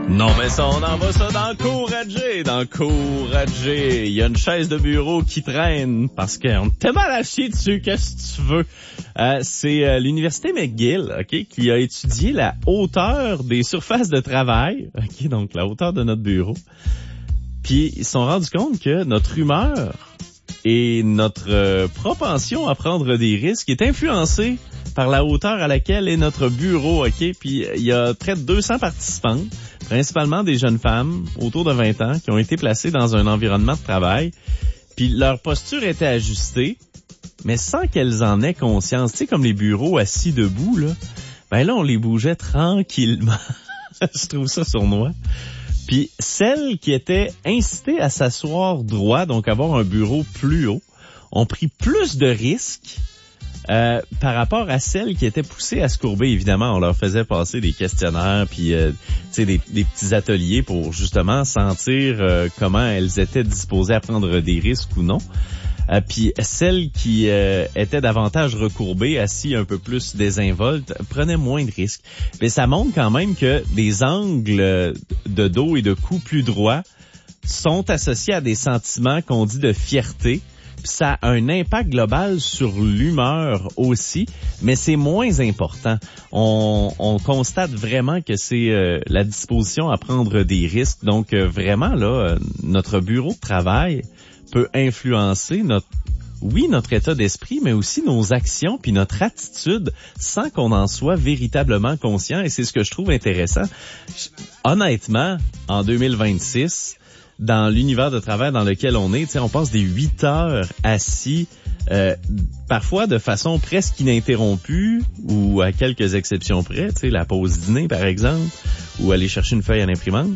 Non, mais ça, on envoie ça d'encourager. Il y a une chaise de bureau qui traîne parce qu'on est mal à chier dessus, qu'est-ce que tu veux. C'est l'Université McGill, ok, qui a étudié la hauteur des surfaces de travail, ok, donc la hauteur de notre bureau. Puis ils se sont rendus compte que notre humeur et notre propension à prendre des risques est influencée par la hauteur à laquelle est notre bureau, ok. Puis il y a près de 200 participantes, principalement des jeunes femmes autour de 20 ans, qui ont été placées dans un environnement de travail. Puis leur posture était ajustée, mais sans qu'elles en aient conscience. Tu sais, comme les bureaux assis debout, là, ben là, on les bougeait tranquillement. Je trouve ça sournois. Puis celles qui étaient incitées à s'asseoir droit, donc avoir un bureau plus haut, ont pris plus de risques par rapport à celles qui étaient poussées à se courber. Évidemment, on leur faisait passer des questionnaires puis des petits ateliers pour justement sentir comment elles étaient disposées à prendre des risques ou non. Puis celles qui étaient davantage recourbées, assis un peu plus désinvoltes, prenaient moins de risques. Mais ça montre quand même que des angles de dos et de cou plus droits sont associés à des sentiments qu'on dit de fierté. Puis ça a un impact global sur l'humeur aussi, mais c'est moins important. On constate vraiment que c'est la disposition à prendre des risques. Donc vraiment là, notre bureau de travail peut influencer notre état d'esprit, mais aussi nos actions puis notre attitude sans qu'on en soit véritablement conscient. Et c'est ce que je trouve intéressant. Honnêtement, en 2026, dans l'univers de travail dans lequel on est, on passe des 8 heures assis, parfois de façon presque ininterrompue ou à quelques exceptions près, la pause dîner par exemple, ou aller chercher une feuille à l'imprimante.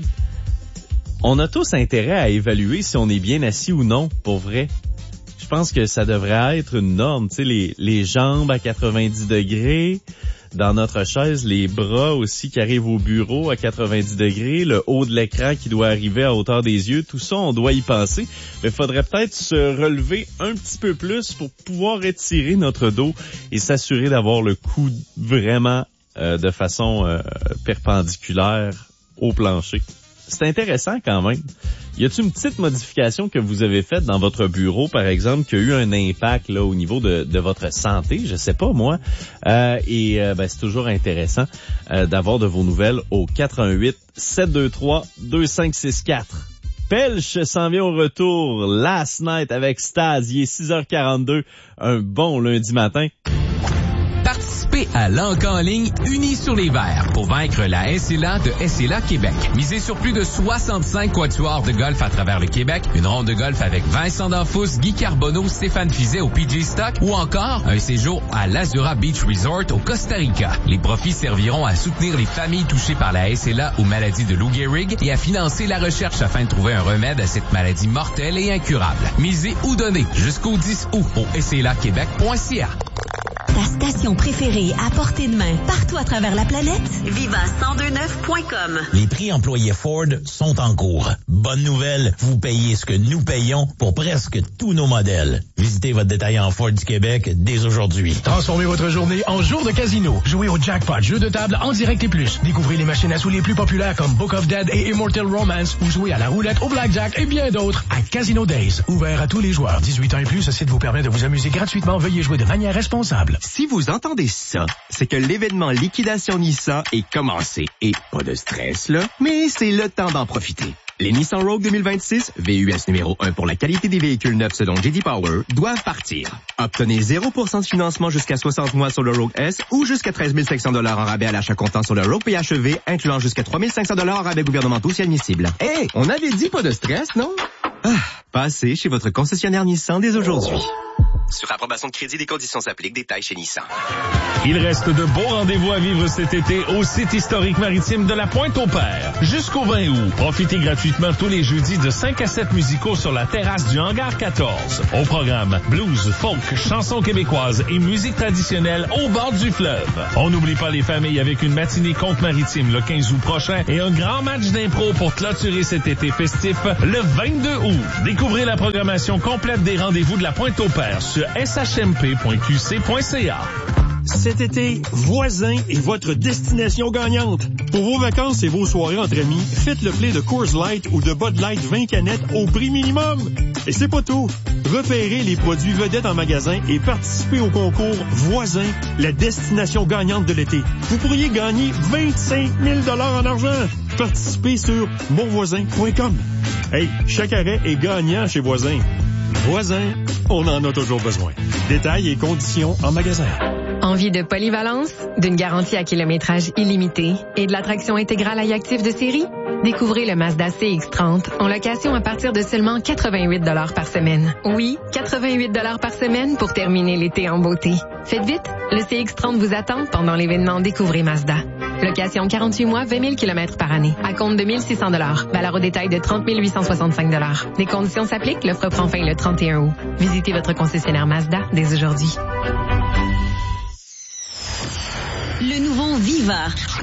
On a tous intérêt à évaluer si on est bien assis ou non, pour vrai. Je pense que ça devrait être une norme, les jambes à 90 degrés, dans notre chaise, les bras aussi qui arrivent au bureau à 90 degrés, le haut de l'écran qui doit arriver à hauteur des yeux, tout ça, on doit y penser. Mais il faudrait peut-être se relever un petit peu plus pour pouvoir étirer notre dos et s'assurer d'avoir le cou vraiment de façon perpendiculaire au plancher. C'est intéressant quand même. Y a-t-il une petite modification que vous avez faite dans votre bureau, par exemple, qui a eu un impact là au niveau de votre santé? Je sais pas, moi. C'est toujours intéressant d'avoir de vos nouvelles au 88 723 2564. Pelch s'en vient au retour. Last Night avec Staz. Il est 6h42. Un bon lundi matin. Participez à l'Anca en ligne Unis sur les verts pour vaincre la SLA de SLA Québec. Misez sur plus de 65 quatuors de golf à travers le Québec, une ronde de golf avec Vincent Danfous, Guy Carbonneau, Stéphane Fizet au PG Stock ou encore un séjour à l'Azura Beach Resort au Costa Rica. Les profits serviront à soutenir les familles touchées par la SLA aux maladies de Lou Gehrig et à financer la recherche afin de trouver un remède à cette maladie mortelle et incurable. Misez ou donnez jusqu'au 10 août au slaquebec.ca. Ta station préférée à portée de main partout à travers la planète? Viva1029.com. Les prix employés Ford sont en cours. Bonne nouvelle, vous payez ce que nous payons pour presque tous nos modèles. Visitez votre détaillant Ford du Québec dès aujourd'hui. Transformez votre journée en jour de casino. Jouez au jackpot, jeux de table en direct et plus. Découvrez les machines à sous les plus populaires comme Book of Dead et Immortal Romance ou jouez à la roulette, au blackjack et bien d'autres à Casino Days. Ouvert à tous les joueurs. 18 ans et plus, ce site vous permet de vous amuser gratuitement. Veuillez jouer de manière responsable. Si vous entendez ça, c'est que l'événement Liquidation Nissan est commencé. Et pas de stress, là, mais c'est le temps d'en profiter. Les Nissan Rogue 2026, VUS numéro 1 pour la qualité des véhicules neufs selon J.D. Power, doivent partir. Obtenez 0% de financement jusqu'à 60 mois sur le Rogue S ou jusqu'à 13 500 $ en rabais à l'achat comptant sur le Rogue PHEV, incluant jusqu'à 3 500 $ en rabais gouvernementaux si admissible. Hey, on avait dit pas de stress, non? Passez chez votre concessionnaire Nissan dès aujourd'hui. Sur approbation de crédit, des conditions s'appliquent. Détails chez Nissan. Il reste de beaux rendez-vous à vivre cet été au site historique maritime de la Pointe-au-Père. Jusqu'au 20 août, profitez gratuitement tous les jeudis de 5 à 7 musicaux sur la terrasse du Hangar 14. Au programme, blues, folk, chansons québécoises et musique traditionnelle au bord du fleuve. On n'oublie pas les familles avec une matinée conte maritime le 15 août prochain et un grand match d'impro pour clôturer cet été festif le 22 août. Découvrez la programmation complète des rendez-vous de la Pointe-au-Père sur shmp.qc.ca. Cet été, Voisin est votre destination gagnante. Pour vos vacances et vos soirées entre amis, faites le plein de Coors Light ou de Bud Light 20 canettes au prix minimum. Et c'est pas tout. Repérez les produits vedettes en magasin et participez au concours Voisin, la destination gagnante de l'été. Vous pourriez gagner 25 000 $ en argent. Participez sur monvoisin.com. Hey, chaque arrêt est gagnant chez Voisin. Voisin, on en a toujours besoin. Détails et conditions en magasin. Envie de polyvalence, d'une garantie à kilométrage illimité et de l'attraction intégrale à actif de série? Découvrez le Mazda CX-30 en location à partir de seulement 88 $ par semaine. Oui, 88 $ par semaine pour terminer l'été en beauté. Faites vite, le CX-30 vous attend pendant l'événement Découvrez Mazda. Location 48 mois, 20 000 km par année. À compte de 1 600 $. Valeur au détail de 30 865 $. Les conditions s'appliquent. L'offre prend fin le 31 août. Visitez votre concessionnaire Mazda dès aujourd'hui. Le nouveau Viva,